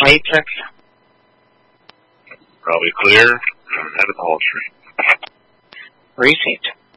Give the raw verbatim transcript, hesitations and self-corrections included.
matrix? Probably clear. Head of the whole tree. Repeat.